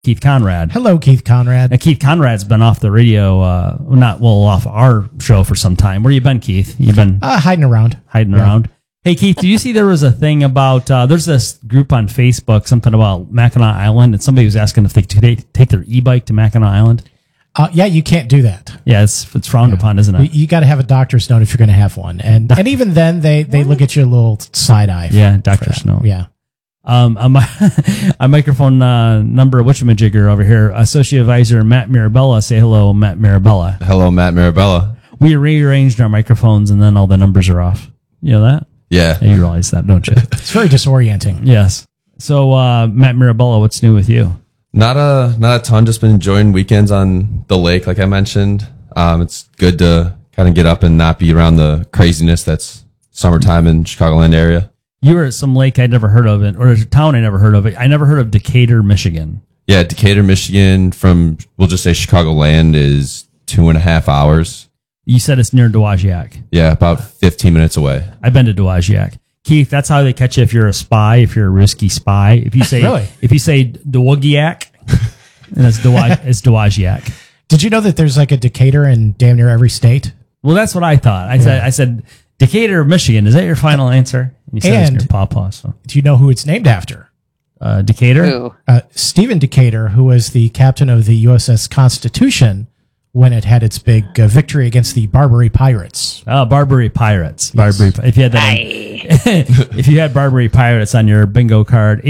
Keith Conrad. Hello, Keith Conrad. And Keith Conrad's been off the radio, off our show for some time. Where you been, Keith? You've been hiding around. Hey, Keith, do you see there was a thing about, there's this group on Facebook, something about Mackinac Island, and somebody was asking if they could take their e-bike to Mackinac Island? Yeah, you can't do that. Yeah, it's frowned upon, isn't it? You got to have a doctor's note if you're going to have one. And even then, they look at you a little side eye. Yeah, doctor's note. Yeah. A microphone number whatchamajigger over here, Associate Advisor Matt Mirabella. Say hello, Matt Mirabella. Hello, Matt Mirabella. We rearranged our microphones and then all the numbers are off. You know that? Yeah. You realize that, don't you? It's very disorienting. Yes. So, Matt Mirabella, what's new with you? Not a ton. Just been enjoying weekends on the lake, like I mentioned. It's good to kind of get up and not be around the craziness that's summertime in Chicagoland area. You were at some lake I'd never heard of it, or a town I never heard of it. I never heard of Decatur, Michigan. Yeah, Decatur, Michigan from, we'll just say Chicagoland is 2.5 hours. You said it's near Dowagiac. Yeah, about 15 minutes away. I've been to Dowagiac. Keith, that's how they catch you if you're a spy, if you're a risky spy. If you say Really? If you say Dowagiac, and it's Dowagiac. Did you know that there's like a Decatur in damn near every state? Well, that's what I thought. I said Decatur, Michigan. Is that your final answer? And you said it's near Pawpaw. So Do you know who it's named after? Decatur? Ooh. Stephen Decatur, who was the captain of the USS Constitution when it had its big victory against the Barbary Pirates. Barbary Pirates. Yes. Barbary. If you had that, if you had Barbary Pirates on your bingo card,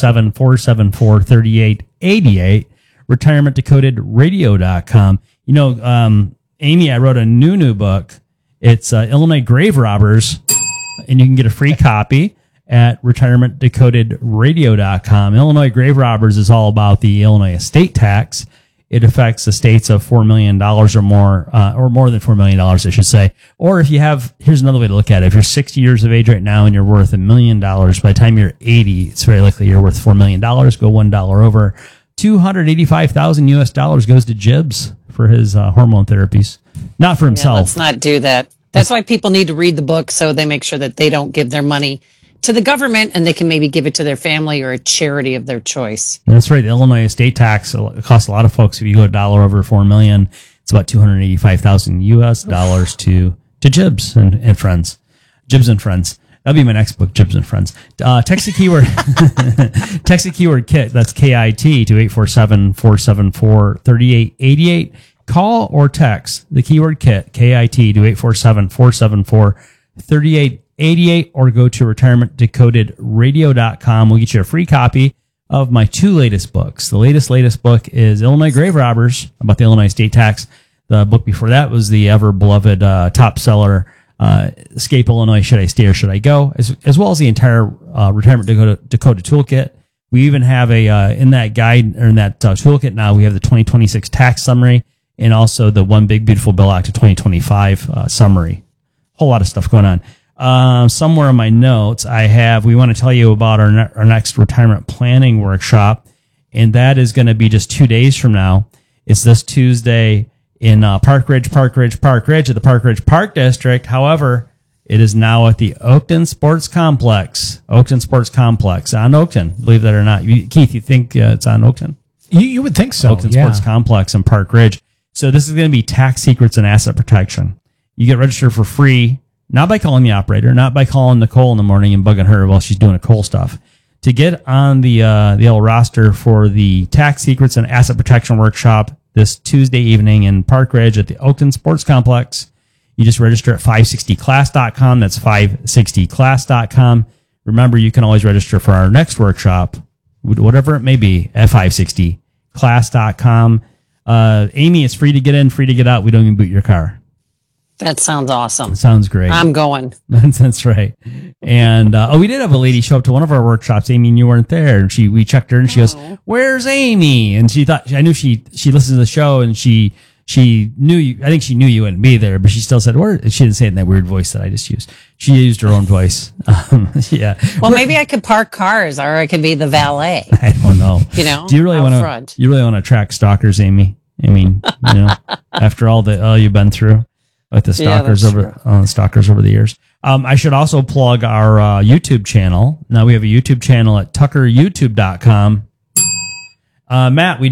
847-474-3888, retirementdecodedradio.com. You know, Amy, I wrote a new book. It's Illinois Grave Robbers, and you can get a free copy at retirementdecodedradio.com. Illinois Grave Robbers is all about the Illinois estate tax. It affects estates of $4 million or more than $4 million, I should say. Or if you have, here's another way to look at it. If you're 60 years of age right now and you're worth $1 million, by the time you're 80, it's very likely you're worth $4 million. Go $1 over. $285,000 goes to Jibs for his hormone therapies. Not for himself. Yeah, let's not do that. That's why people need to read the book so they make sure that they don't give their money to the government and they can maybe give it to their family or a charity of their choice. That's right. The Illinois estate tax costs a lot of folks. If you go $1 over $4 million, it's about $285,000 to Jibs and Friends. Jibs and Friends. That'll be my next book, Jibs and Friends. Text the keyword, KIT. That's KIT to 847-474-3888. Call or text the keyword KIT, KIT to 847-474-3888. Or go to retirementdecodedradio.com. We'll get you a free copy of my two latest books. The latest book is Illinois Grave Robbers, about the Illinois state tax. The book before that was the ever-beloved top seller, Escape Illinois, Should I Stay or Should I Go? As well as the entire Retirement Dakota Toolkit. We even have in that guide, or in that toolkit now, we have the 2026 tax summary and also the One Big Beautiful Bill Act of 2025 summary. Whole lot of stuff going on. Somewhere in my notes, we want to tell you about our next retirement planning workshop, and that is going to be just 2 days from now. It's this Tuesday in Park Ridge at the Park Ridge Park District. However, it is now at the Oakton Sports Complex on Oakton, believe that or not. Keith, you think it's on Oakton? You would think so. Oakton Sports Complex in Park Ridge. So this is going to be tax secrets and asset protection. You get registered for free. Not by calling the operator, not by calling Nicole in the morning and bugging her while she's doing a Cole stuff. To get on the old roster for the Tax Secrets and Asset Protection Workshop this Tuesday evening in Park Ridge at the Oakton Sports Complex, you just register at 560class.com. That's 560class.com. Remember, you can always register for our next workshop, whatever it may be, at 560class.com. Amy, it's free to get in, free to get out. We don't even boot your car. That sounds awesome. Sounds great. I'm going. That's right. And we did have a lady show up to one of our workshops. Amy, and you weren't there. And we checked her, and she goes, "Where's Amy?" And she thought, I knew she listened to the show, and she knew you. I think she knew you wouldn't be there, but she still said, "Where?" She didn't say it in that weird voice that I just used. She used her own voice. Yeah. Well, maybe I could park cars, or I could be the valet. I don't know. You know, do you really want to? You really want to attract stalkers, Amy? I mean, after all you've been through. With the stalkers stalkers over the years. I should also plug our YouTube channel. Now we have a YouTube channel at tuckeryoutube.com. Matt, we